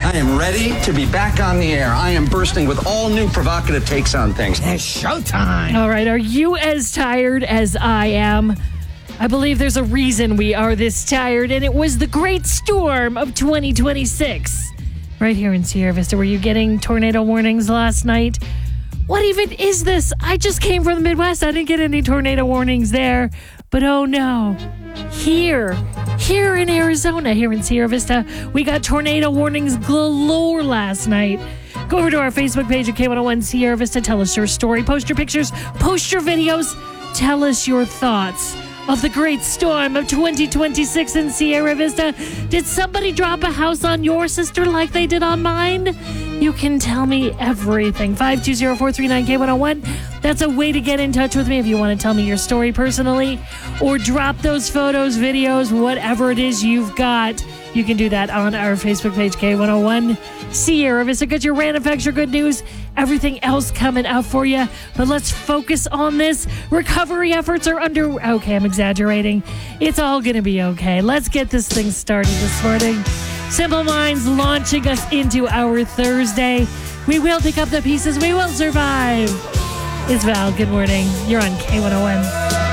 I am ready to be back on the air. I am bursting with all new provocative takes on things. It's showtime. All right, are you as tired as I am? I believe there's a reason we are this tired, and it was the great storm of 2026. Right here in Sierra Vista, were you getting tornado warnings last night? What even is this? I just came from the Midwest. I didn't get any tornado warnings there. But oh no, here in Arizona, here in Sierra Vista, we got tornado warnings galore last night. Go over to our Facebook page at K101 Sierra Vista. Tell us your story. Post your pictures. Post your videos. Tell us your thoughts of the great storm of 2026 in Sierra Vista. Did somebody drop a house on your sister like they did on mine? You can tell me everything. 520-439-K101. That's a way to get in touch with me if you want to tell me your story personally, or drop those photos, videos, whatever it is you've got. You can do that on our Facebook page, K101 Sierra Vista. Got your random facts, your good news, everything else coming out for you. But let's focus on this. Recovery efforts are okay, I'm exaggerating. It's all going to be okay. Let's get this thing started this morning. Simple Minds launching us into our Thursday. We will pick up the pieces. We will survive. It's Val. Good morning. You're on K101.